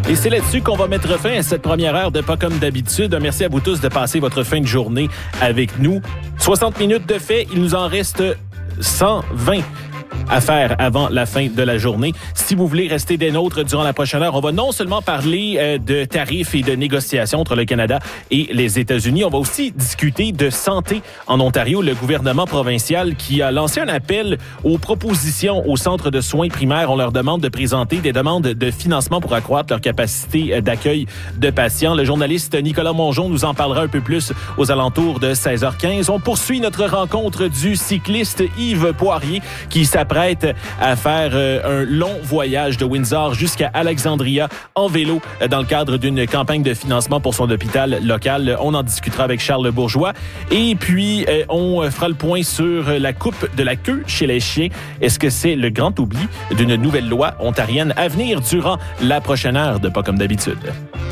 Et c'est là-dessus qu'on va mettre fin à cette première heure de Pas comme d'habitude. Merci à vous tous de passer votre fin de journée avec nous. 60 minutes de fait, il nous en reste 120 à faire avant la fin de la journée. Si vous voulez rester des nôtres durant la prochaine heure, on va non seulement parler de tarifs et de négociations entre le Canada et les États-Unis, on va aussi discuter de santé en Ontario. Le gouvernement provincial qui a lancé un appel aux propositions aux centres de soins primaires. On leur demande de présenter des demandes de financement pour accroître leur capacité d'accueil de patients. Le journaliste Nicolas Mongeon nous en parlera un peu plus aux alentours de 16h15. On poursuit notre rencontre du cycliste Yves Poirier qui s'apprête à faire un long voyage de Windsor jusqu'à Alexandria en vélo dans le cadre d'une campagne de financement pour son hôpital local. On en discutera avec Charles Bourgeois. Et puis, on fera le point sur la coupe de la queue chez les chiens. Est-ce que c'est le grand oubli d'une nouvelle loi ontarienne à venir durant la prochaine heure de Pas comme d'habitude?